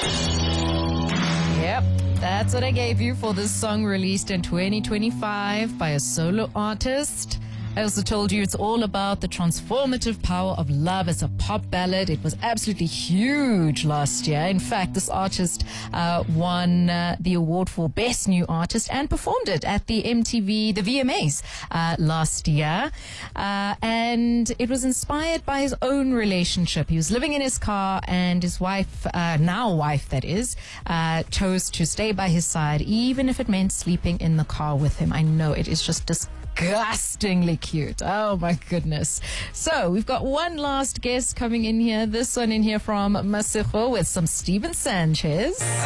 Yep, that's what I gave you for this song released in 2025 by a solo artist. I also told you it's all about the transformative power of love. It's a pop ballad. It was absolutely huge last year. In fact, this artist won the award for Best New Artist and performed it at the VMAs last year. And it was inspired by his own relationship. He was living in his car and his wife, now wife that is, chose to stay by his side, even if it meant sleeping in the car with him. I know, it is just disgustingly cute. Oh my goodness. So we've got one last guest coming in here. This one in here from Masego with some Steven Sanchez.